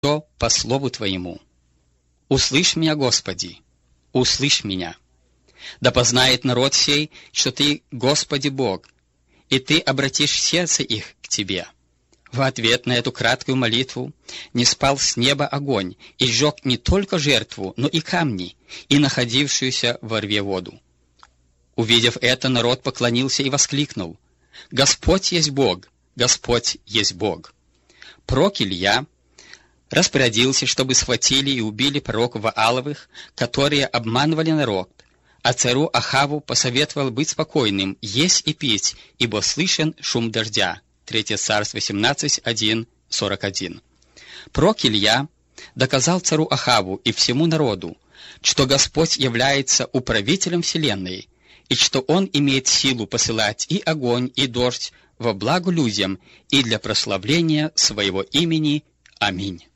по слову Твоему. Услышь меня, Господи, услышь меня. Да познает народ сей, что Ты, Господи Бог, и Ты обратишь сердце их к Тебе». В ответ на эту краткую молитву не спал с неба огонь и сжег не только жертву, но и камни, и находившуюся во рве воду. Увидев это, народ поклонился и воскликнул: «Господь есть Бог! Господь есть Бог!» Пророк Илья распорядился, чтобы схватили и убили пророков Вааловых, которые обманывали народ, а царю Ахаву посоветовал быть спокойным, есть и пить, ибо слышен шум дождя. 3 Царств 18:1-41. Пророк Илья доказал царю Ахаву и всему народу, что Господь является управителем вселенной, и что Он имеет силу посылать и огонь, и дождь во благо людям и для прославления Своего имени. Аминь.